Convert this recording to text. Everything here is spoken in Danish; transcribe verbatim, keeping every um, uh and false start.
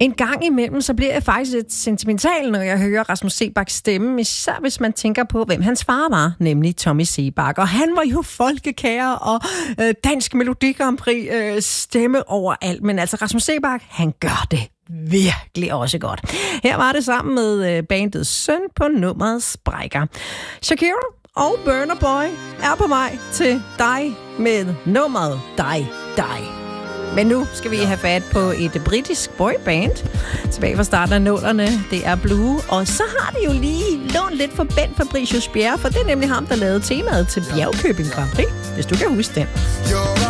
En gang imellem, så bliver jeg faktisk lidt sentimental, når jeg hører Rasmus Seebachs stemme, især hvis man tænker på, hvem hans far var, nemlig Tommy Seebach. Og han var jo folkekære og øh, dansk Melodi Grand Prix øh, stemme overalt. Men altså, Rasmus Seebach, han gør det virkelig også godt. Her var det sammen med øh, bandets søn på nummeret Sprækker. Shakira og Burna Boy er på vej til dig med nummeret Dig, Dig. Men nu skal vi have fat på et britisk boyband tilbage fra starten af nullerne. Det er Blue, og så har det jo lige lånt lidt for Ben Fabricius Bjerre, for det er nemlig ham, der lavede temaet til Bjergkøbing Grand Prix, hvis du kan huske den.